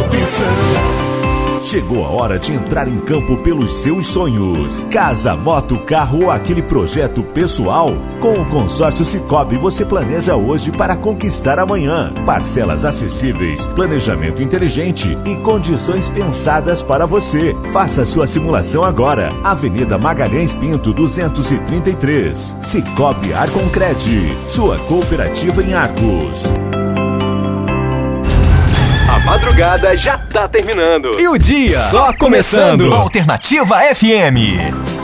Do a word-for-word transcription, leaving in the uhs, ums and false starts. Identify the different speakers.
Speaker 1: opção.
Speaker 2: Chegou a hora de entrar em campo pelos seus sonhos. Casa, moto, carro ou aquele projeto pessoal? Com o consórcio Sicoob você planeja hoje para conquistar amanhã. Parcelas acessíveis, planejamento inteligente e condições pensadas para você. Faça sua simulação agora. Avenida Magalhães Pinto duzentos e trinta e três. Sicoob Arconcred, sua cooperativa em Arcos.
Speaker 3: A madrugada já tá terminando.
Speaker 4: E o dia
Speaker 3: só começando.
Speaker 4: Alternativa F M.